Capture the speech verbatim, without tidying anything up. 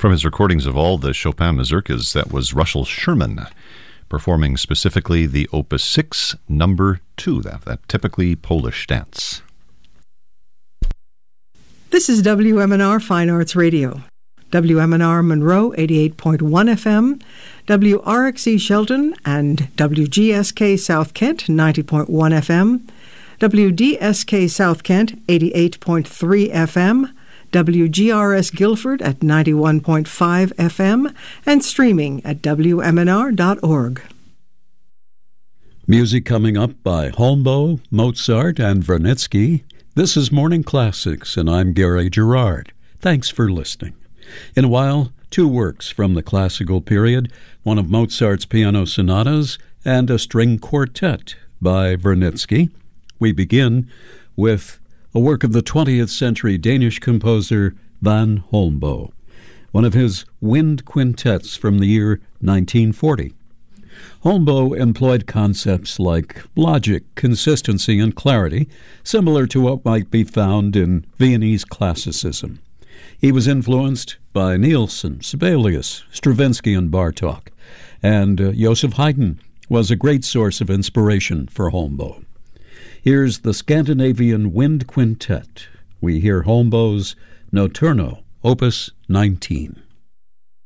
From his recordings of all the Chopin mazurkas, that was Russell Sherman performing specifically the Opus six, number two, that, that typically Polish dance. This is W M N R Fine Arts Radio. W M N R Monroe, eighty-eight point one F M, W R X E Shelton and W G S K South Kent, ninety point one F M, W D S K South Kent, eighty-eight point three F M, W G R S Guilford at ninety-one point five F M, and streaming at W M N R dot org. Music coming up by Holmboe, Mozart, and Vernitsky. This is Morning Classics, and I'm Gary Gerard. Thanks for listening. In a while, two works from the classical period, one of Mozart's piano sonatas and a string quartet by Vernitsky. We begin with a work of the twentieth century Danish composer Van Holmboe, one of his wind quintets from the year nineteen forty. Holmboe employed concepts like logic, consistency, and clarity, similar to what might be found in Viennese classicism. He was influenced by Nielsen, Sibelius, Stravinsky, and Bartók, and uh, Joseph Haydn was a great source of inspiration for Holmboe. Here's the Scandinavian Wind Quintet. We hear Holmboe's Notturno, Opus nineteen.